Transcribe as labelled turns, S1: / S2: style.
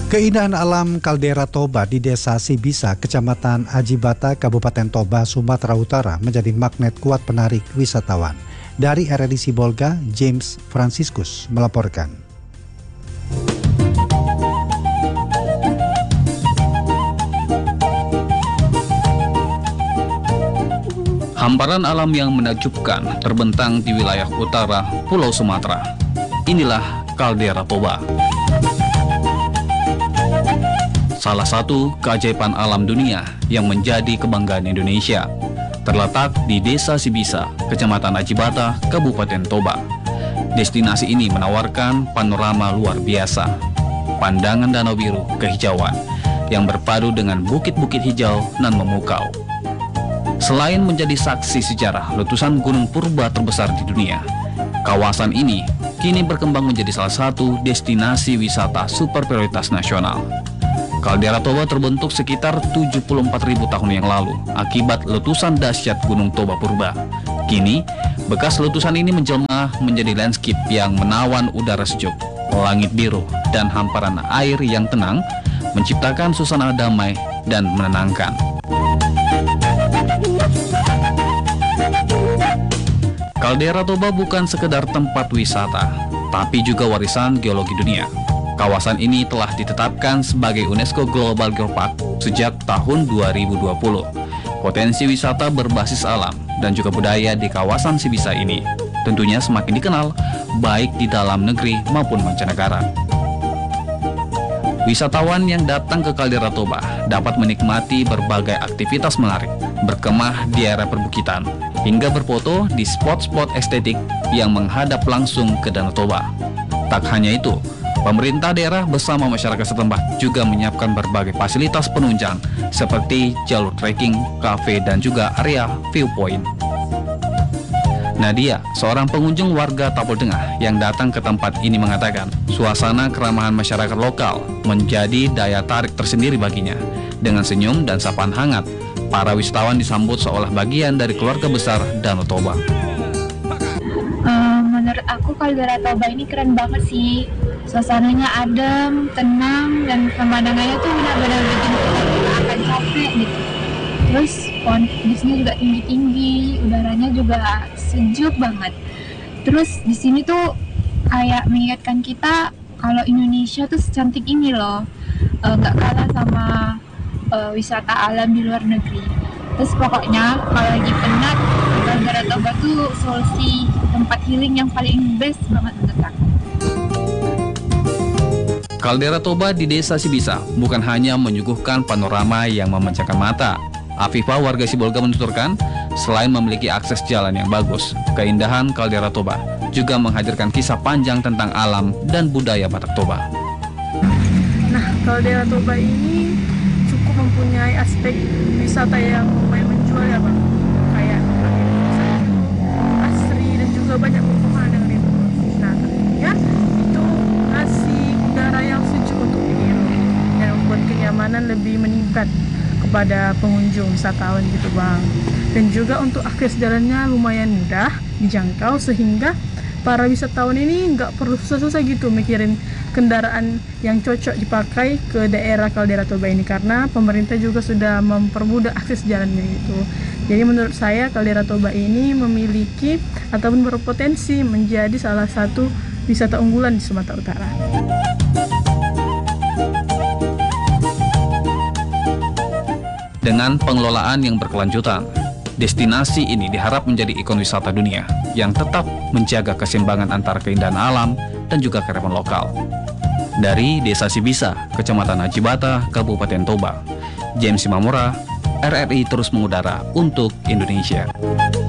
S1: Keindahan alam kaldera Toba di Desa Sibisa, Kecamatan Ajibata, Kabupaten Toba, Sumatera Utara menjadi magnet kuat penarik wisatawan. Dari RRI Sibolga, James Franciscus melaporkan.
S2: Hamparan alam yang menakjubkan terbentang di wilayah utara Pulau Sumatera. Inilah kaldera Toba. Salah satu keajaiban alam dunia yang menjadi kebanggaan Indonesia, terletak di Desa Sibisa, Kecamatan Ajibata, Kabupaten Toba. Destinasi ini menawarkan panorama luar biasa, pandangan danau biru kehijauan yang berpadu dengan bukit-bukit hijau nan memukau. Selain menjadi saksi sejarah letusan gunung purba terbesar di dunia, kawasan ini kini berkembang menjadi salah satu destinasi wisata super prioritas nasional. Kaldera Toba terbentuk sekitar 74.000 tahun yang lalu akibat letusan dahsyat Gunung Toba Purba. Kini, bekas letusan ini menjelma menjadi landscape yang menawan udara sejuk, langit biru, dan hamparan air yang tenang, menciptakan suasana damai dan menenangkan. Kaldera Toba bukan sekedar tempat wisata, tapi juga warisan geologi dunia. Kawasan ini telah ditetapkan sebagai UNESCO Global Geopark sejak tahun 2020. Potensi wisata berbasis alam dan juga budaya di kawasan Sibisa ini tentunya semakin dikenal baik di dalam negeri maupun mancanegara. Wisatawan yang datang ke Kaldera Toba dapat menikmati berbagai aktivitas menarik, berkemah di area perbukitan, hingga berfoto di spot-spot estetik yang menghadap langsung ke Danau Toba. Tak hanya itu, pemerintah daerah bersama masyarakat setempat juga menyiapkan berbagai fasilitas penunjang seperti jalur trekking, kafe, dan juga area viewpoint. Nadia, seorang pengunjung warga Tapol Tengah yang datang ke tempat ini mengatakan, suasana keramahan masyarakat lokal menjadi daya tarik tersendiri baginya. Dengan senyum dan sapaan hangat, para wisatawan disambut seolah bagian dari keluarga besar Danau Toba.
S3: Menurut aku Kaldera Toba ini keren banget sih. Suasananya adem, tenang, dan pemandangannya tuh benar-benar bikin kita akan capek gitu. Terus pohon bisnya juga tinggi-tinggi, udaranya juga sejuk banget. Terus di sini tuh kayak mengingatkan kita kalau Indonesia tuh secantik ini loh, nggak kalah sama wisata alam di luar negeri. Terus pokoknya kalau lagi penat, Kaldera Toba tuh solusi tempat healing yang paling best banget menurut aku.
S2: Kaldera Toba di Desa Sibisa bukan hanya menyuguhkan panorama yang memanjakan mata. Afifah warga Sibolga menuturkan, selain memiliki akses jalan yang bagus, keindahan Kaldera Toba juga menghadirkan kisah panjang tentang alam dan budaya Batak Toba.
S4: Nah, Kaldera Toba ini cukup mempunyai aspek wisata yang lumayan menjual ya Bang. Kayak asri dan juga banyak pepohonan dengan itu. Nah, tentunya itu ngasih udara yang sejuk untuk diri dan membuat kenyamanan lebih meningkat kepada pengunjung wisatawan gitu Bang. Dan juga untuk akses jalannya lumayan mudah dijangkau sehingga para wisatawan ini nggak perlu susah-susah gitu mikirin kendaraan yang cocok dipakai ke daerah Kaldera Toba ini karena pemerintah juga sudah mempermudah akses jalannya itu. Jadi menurut saya Kaldera Toba ini memiliki ataupun berpotensi menjadi salah satu wisata unggulan di Sumatera Utara.
S2: Dengan pengelolaan yang berkelanjutan, destinasi ini diharap menjadi ikon wisata dunia yang tetap menjaga keseimbangan antara keindahan alam dan juga kearifan lokal. Dari Desa Sibisa, Kecamatan Ajibata, Kabupaten Toba, James Simamora, RRI terus mengudara untuk Indonesia.